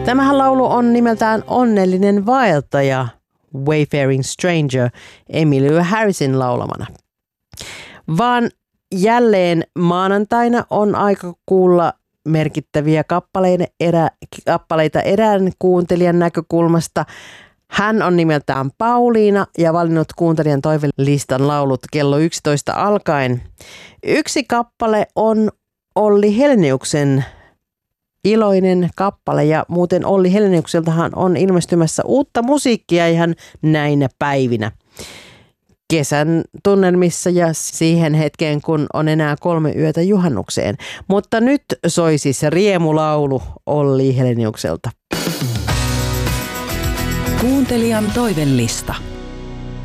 Tämähän laulu on nimeltään Onnellinen vaeltaja, Wayfaring Stranger, Emmylou Harrisin laulamana. Vaan jälleen maanantaina on aika kuulla merkittäviä kappaleita erään kuuntelijan näkökulmasta. Hän on nimeltään Pauliina ja valinnut kuuntelijan toivelistan laulut kello 11 alkaen. Yksi kappale on Olli Heleniuksen Iloinen kappale, ja muuten Olli Heleniukseltahan on ilmestymässä uutta musiikkia ihan näinä päivinä. Kesän tunnelmissa ja siihen hetkeen, kun on enää 3 yötä juhannukseen. Mutta nyt soi siis riemulaulu Olli Heleniukselta. Kuuntelijan toivelista.